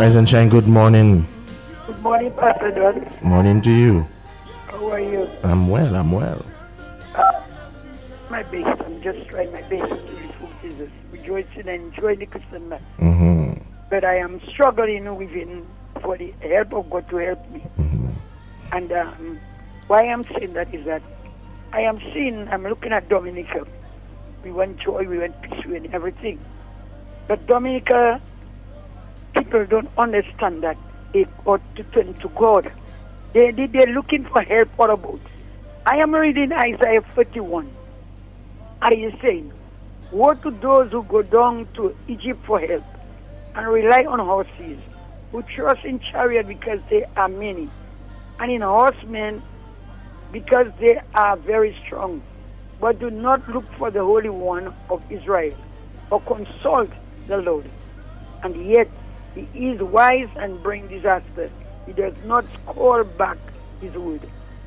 Rise and shine, good morning. Good morning, Pastor Don. Morning to you. How are you? I'm well. My best. I'm just trying my best to receive Jesus, rejoicing and enjoying the Christian life. Mm-hmm. But I am struggling within for the help of God to help me. Mm-hmm. And why I'm saying that is that I'm looking at Dominica. We want joy, we want peace, we want everything. But Dominica, people don't understand that they ought to turn to God. They're looking for help all about. I am reading Isaiah 31. And he is saying, woe to those who go down to Egypt for help and rely on horses, who trust in chariot because they are many, and in horsemen because they are very strong, but do not look for the Holy One of Israel or consult the Lord. And yet he is wise and bring disaster. He does not call back his word,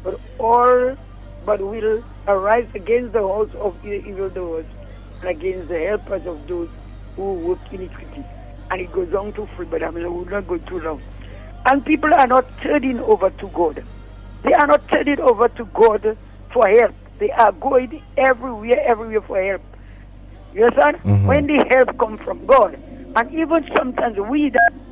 but will arise against the house of evildoers and against the helpers of those who work iniquity. And it goes on to free, but I will not go too long. And people are not turning over to God. They are not turning over to God for help. They are going everywhere for help. You understand? Mm-hmm. When the help comes from God, and even sometimes we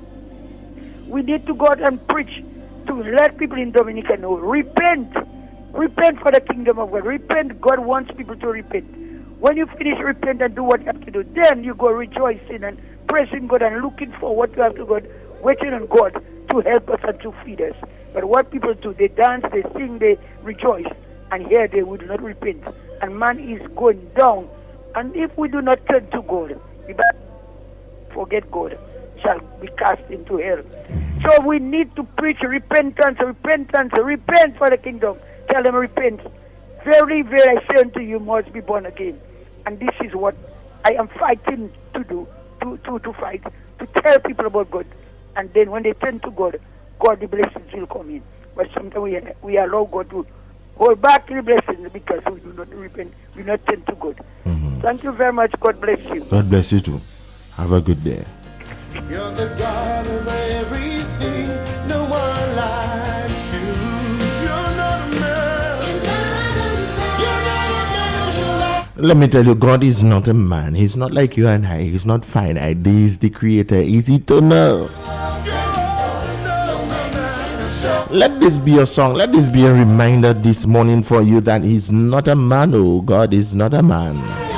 need to go out and preach to let people in Dominica know, repent for the kingdom of God. Repent. God wants people to repent. When you finish repent and do what you have to do, then you go rejoicing and praising God and looking for what you have to God, waiting on God to help us and to feed us. But what people do, they dance, they sing, they rejoice, and here they will not repent. And man is going down. And if we do not turn to God, we forget God, shall be cast into hell. So we need to preach repent for the kingdom. Tell them repent. Very, very, I say unto you, must be born again. And this is what I am fighting to do, to fight, to tell people about God. And then when they turn to God, the blessings will come in. But sometimes we allow God to hold back the blessings because we do not repent, we not turn to God. Mm-hmm. Thank you very much. God bless you. God bless you too. Have a good day. You're the God of everything, no one like you. You're not a man. You're not a man. Let me tell you, God is not a man. He's not like you and I. He's not finite. He is the creator. He's eternal. Let this be a song. Let this be a reminder this morning for you that he's not a man. Oh, God is not a man.